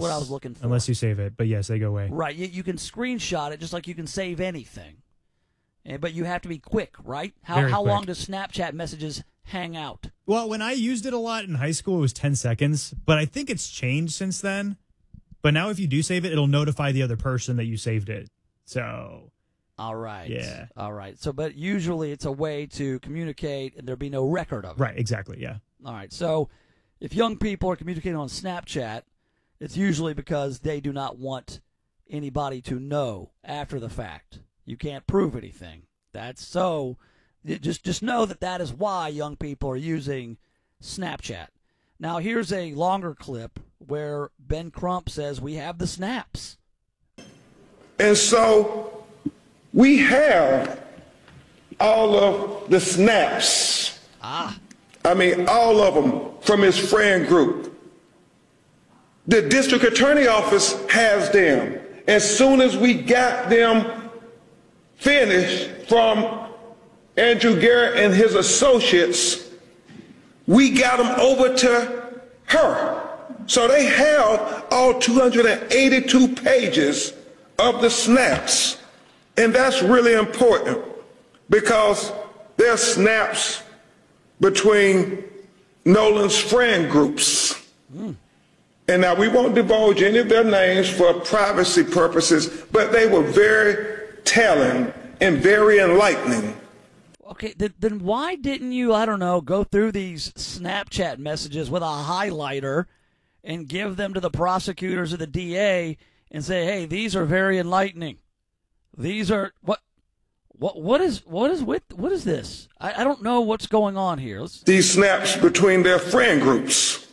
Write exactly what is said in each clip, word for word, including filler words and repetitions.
what I was looking for. Unless you save it, but yes, they go away. Right. You, you can screenshot it just like you can save anything. And, but you have to be quick, right? How Very how quick. long does Snapchat messages hang out? Well, when I used it a lot in high school, it was ten seconds, but I think it's changed since then. But now if you do save it, it'll notify the other person that you saved it. So, all right. Yeah. All right. So, but usually it's a way to communicate and there'll be no record of it. Right, exactly, yeah. All right. So, if young people are communicating on Snapchat, it's usually because they do not want anybody to know after the fact. You can't prove anything. That's so. Just just know that that is why young people are using Snapchat. Now, here's a longer clip where Ben Crump says we have the snaps. And so we have all of the snaps. Ah. I mean, all of them from his friend group. The district attorney office has them. As soon as we got them finished from Andrew Garrett and his associates, we got them over to her. So they have all two hundred eighty-two pages of the snaps. And that's really important because there are snaps between Nolan's friend groups. Mm. And now we won't divulge any of their names for privacy purposes, but they were very telling and very enlightening. Okay, th- then why didn't you, I don't know, go through these Snapchat messages with a highlighter and give them to the prosecutors or the D A and say, hey, these are very enlightening. These are, what, what, what is, what is with, what is this? I, I don't know what's going on here. Let's... These snaps between their friend groups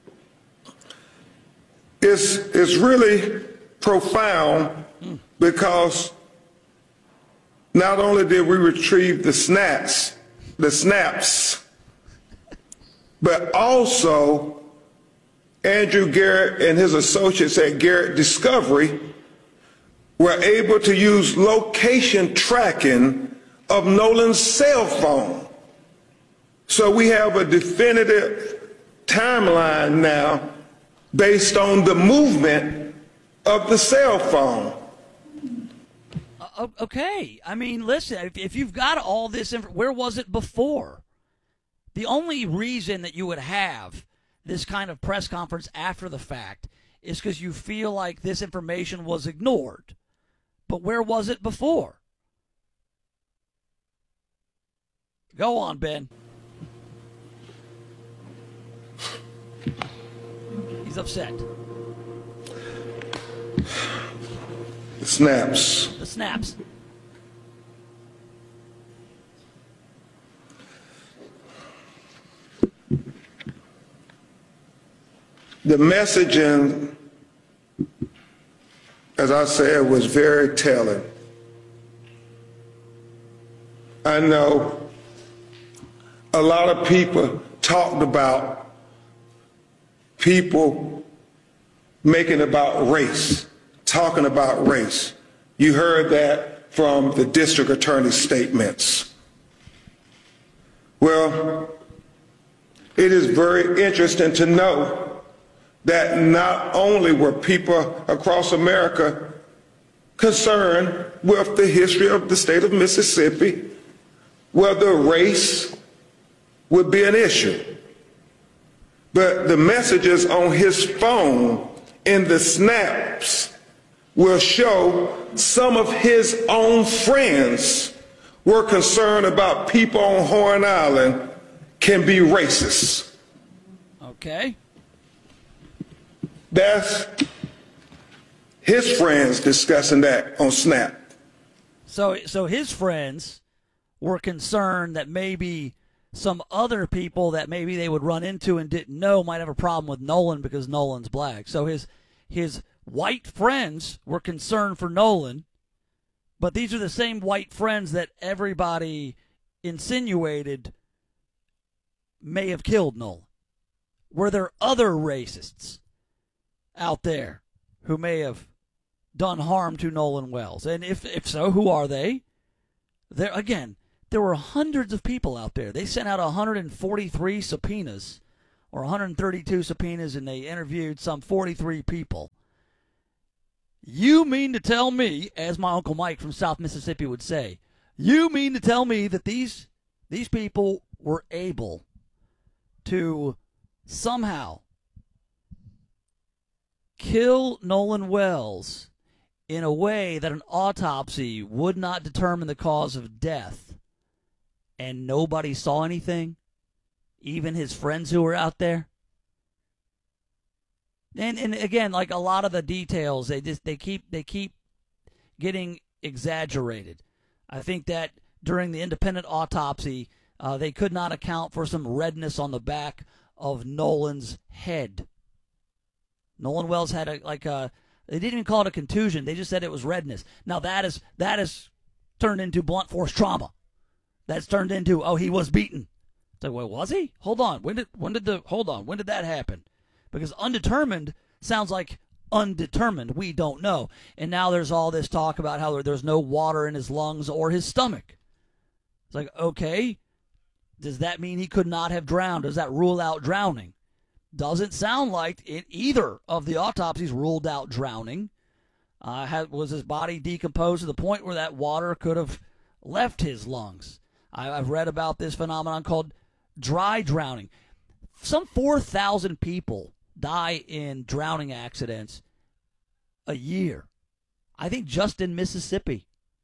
is, is really profound mm. because not only did we retrieve the snaps, the snaps, but also Andrew Garrett and his associates at Garrett Discovery were able to use location tracking of Nolan's cell phone. So we have a definitive timeline now based on the movement of the cell phone. Okay, I mean, listen, if, if you've got all this, inf- where was it before? The only reason that you would have this kind of press conference after the fact is because you feel like this information was ignored. But where was it before? Go on, Ben. He's upset. The snaps. The snaps. The messaging, as I said, was very telling. I know a lot of people talked about people making about race, talking about race. You heard that from the district attorney's statements. Well, it is very interesting to know that not only were people across America concerned with the history of the state of Mississippi, whether race would be an issue, but the messages on his phone in the snaps will show some of his own friends were concerned about people on Horn Island can be racist. Okay. That's his friends discussing that on Snap. So, so his friends were concerned that maybe some other people that maybe they would run into and didn't know might have a problem with Nolan because Nolan's black. So his his white friends were concerned for Nolan, but these are the same white friends that everybody insinuated may have killed Nolan. Were there other racists out there who may have done harm to Nolan Wells? And if if so, who are they? There again, there were hundreds of people out there. They sent out one hundred forty-three subpoenas or one hundred thirty-two subpoenas, and they interviewed some forty-three people. You mean to tell me, as my Uncle Mike from South Mississippi would say, you mean to tell me that these these people were able to somehow kill Nolan Wells in a way that an autopsy would not determine the cause of death, and nobody saw anything, even his friends who were out there? And and again, like a lot of the details, they just they keep they keep getting exaggerated. I think that during the independent autopsy, uh, they could not account for some redness on the back of Nolan's head. Nolan Wells had a like a they didn't even call it a contusion. They just said it was redness. Now that is that is turned into blunt force trauma. That's turned into, oh, he was beaten. It's like, well, was he? Hold on. When did when did the hold on? When did that happen? Because undetermined sounds like undetermined. We don't know. And now there's all this talk about how there's no water in his lungs or his stomach. It's like, okay, does that mean he could not have drowned? Does that rule out drowning? Doesn't sound like it either of the autopsies ruled out drowning. Uh, had, was his body decomposed to the point where that water could have left his lungs? I, I've read about this phenomenon called dry drowning. Some four thousand people die in drowning accidents a year. I think just in Mississippi.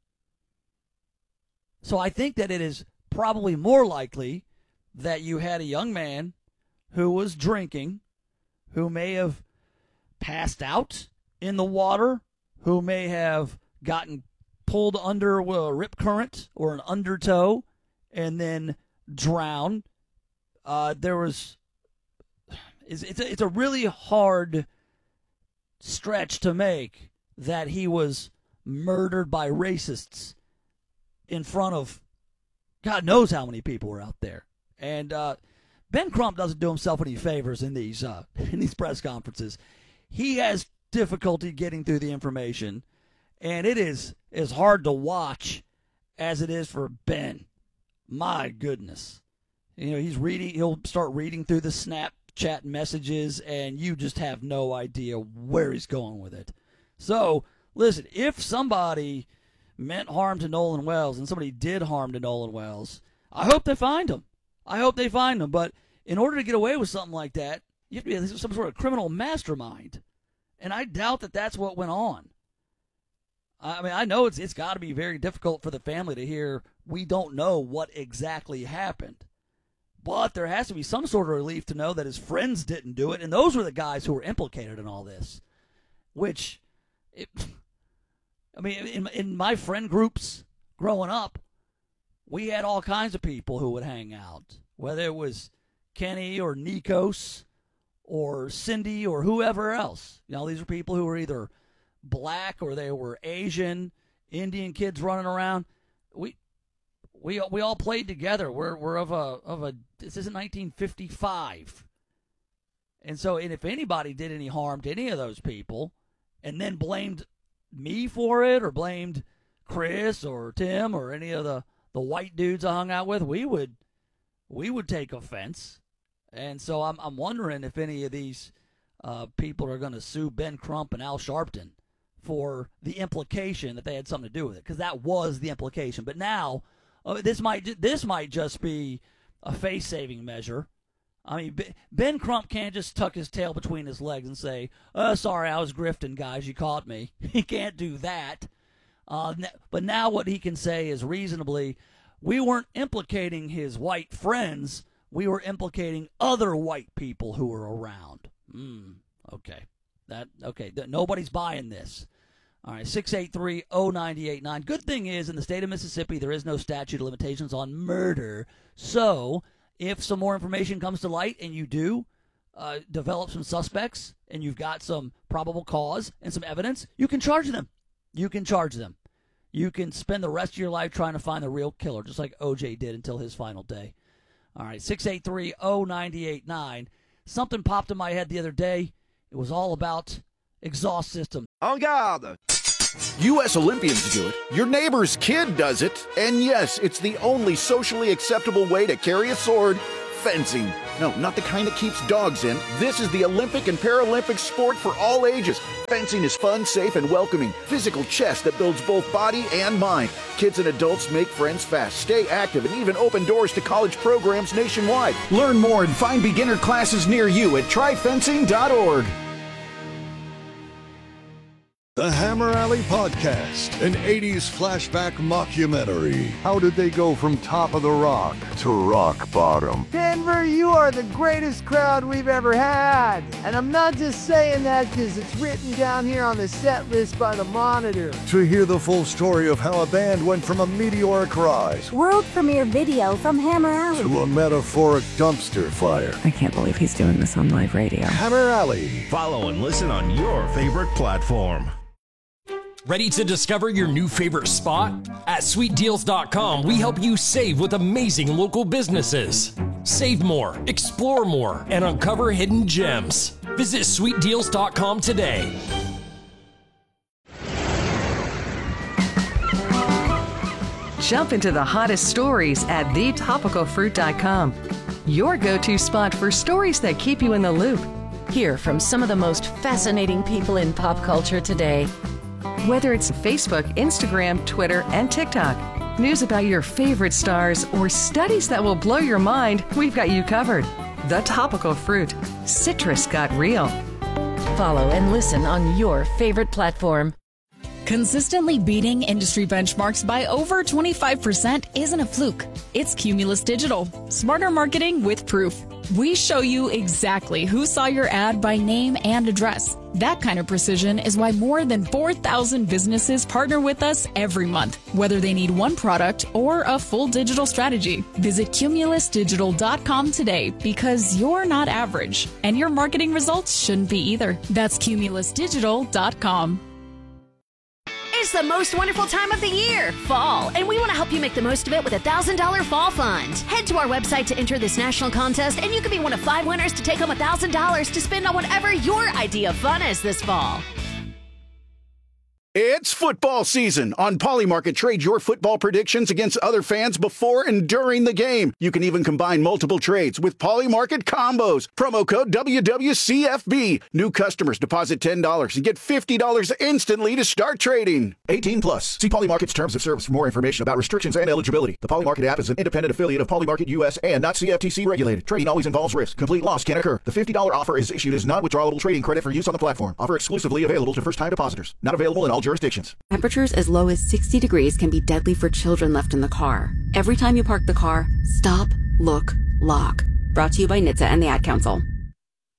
So I think that it is probably more likely that you had a young man who was drinking, who may have passed out in the water, who may have gotten pulled under a rip current or an undertow and then drowned. Uh, there was... It's, it's, a, it's a really hard stretch to make that he was murdered by racists in front of God knows how many people were out there. And uh, Ben Crump doesn't do himself any favors in these uh, in these press conferences. He has difficulty getting through the information, and it is as hard to watch as it is for Ben. My goodness. You know, he's reading, he'll start reading through the Snapchat messages, and you just have no idea where he's going with it. So, listen, if somebody meant harm to Nolan Wells, and somebody did harm to Nolan Wells, I hope they find him. I hope they find him. But in order to get away with something like that, you have to be some sort of criminal mastermind. And I doubt that that's what went on. I mean, I know it's it's got to be very difficult for the family to hear, we don't know what exactly happened. But there has to be some sort of relief to know that his friends didn't do it, and those were the guys who were implicated in all this. Which, it, I mean, in, in my friend groups growing up, we had all kinds of people who would hang out, whether it was Kenny or Nikos or Cindy or whoever else. You know, these were people who were either black or they were Asian, Indian kids running around. We we we all played together. We're we're of a of a this isn't nineteen fifty-five. And so, and if anybody did any harm to any of those people and then blamed me for it or blamed Chris or Tim or any of the, the white dudes I hung out with, we would we would take offense. And so I'm I'm wondering if any of these uh, people are going to sue Ben Crump and Al Sharpton for the implication that they had something to do with it, because that was the implication. But now uh, this might this might just be a face-saving measure. I mean, Ben Crump can't just tuck his tail between his legs and say, "Oh, sorry, I was grifting, guys. You caught me." He can't do that. Uh, but now what he can say is reasonably, we weren't implicating his white friends. We were implicating other white people who were around. Mm, okay. That okay. Nobody's buying this. All right, six eight three, oh nine eight nine. Good thing is, in the state of Mississippi, there is no statute of limitations on murder. So if some more information comes to light and you do uh, develop some suspects and you've got some probable cause and some evidence, you can charge them. You can charge them. You can spend the rest of your life trying to find the real killer, just like O J did until his final day. All right, six eight three, oh nine eight nine. Something popped in my head the other day. It was all about exhaust system. En garde! U S Olympians do it, your neighbor's kid does it, and yes, it's the only socially acceptable way to carry a sword fencing. No, not the kind that keeps dogs in. This is the Olympic and Paralympic sport for all ages. Fencing is fun, safe, and welcoming. Physical chess that builds both body and mind. Kids and adults make friends fast, stay active, and even open doors to college programs nationwide. Learn more and find beginner classes near you at try fencing dot org. The Hammer Alley Podcast, an eighties flashback mockumentary. How did they go from top of the rock to rock bottom? Denver, you are the greatest crowd we've ever had. And I'm not just saying that because it's written down here on the set list by the Monitor. To hear the full story of how a band went from a meteoric rise, world premiere video from Hammer Alley, to a metaphoric dumpster fire. I can't believe he's doing this on live radio. Hammer Alley. Follow and listen on your favorite platform. Ready to discover your new favorite spot? At sweet deals dot com, we help you save with amazing local businesses. Save more, explore more, and uncover hidden gems. Visit sweet deals dot com today. Jump into the hottest stories at the topical fruit dot com. Your go-to spot for stories that keep you in the loop. Hear from some of the most fascinating people in pop culture today. Whether it's Facebook, Instagram, Twitter, and TikTok, news about your favorite stars, or studies that will blow your mind, we've got you covered. The Topical Fruit. Citrus got real. Follow and listen on your favorite platform. Consistently beating industry benchmarks by over twenty-five percent isn't a fluke. It's Cumulus Digital. Smarter marketing with proof. We show you exactly who saw your ad by name and address. That kind of precision is why more than four thousand businesses partner with us every month, whether they need one product or a full digital strategy. Visit cumulus digital dot com today because you're not average, and your marketing results shouldn't be either. That's cumulus digital dot com. It's the most wonderful time of the year, fall, and we want to help you make the most of it with a one thousand dollars Fall Fund. Head to our website to enter this national contest, and you can be one of five winners to take home one thousand dollars to spend on whatever your idea of fun is this fall. It's football season. On Polymarket, trade your football predictions against other fans before and during the game. You can even combine multiple trades with Polymarket combos. Promo code W W C F B. New customers deposit ten dollars and get fifty dollars instantly to start trading. eighteen plus. See Polymarket's terms of service for more information about restrictions and eligibility. The Polymarket app is an independent affiliate of Polymarket U S and not C F T C regulated. Trading always involves risk. Complete loss can occur. The fifty dollars offer is issued as non-withdrawable trading credit for use on the platform. Offer exclusively available to first-time depositors. Not available in all jurisdictions. Temperatures as low as sixty degrees can be deadly for children left in the car. Every time you park the car, stop, look, lock. Brought to you by N H T S A and the Ad Council.